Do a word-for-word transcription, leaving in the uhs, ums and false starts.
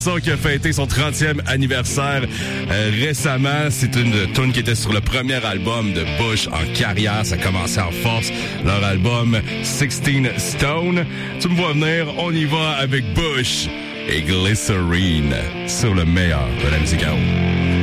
Qui a fêté son trentième anniversaire euh, récemment. C'est une tune qui était sur le premier album de Bush en carrière. Ça commençait en force. Leur album sixteen Stone. Tu me vois venir, on y va avec Bush et Glycerine sur le meilleur de la musique à eau.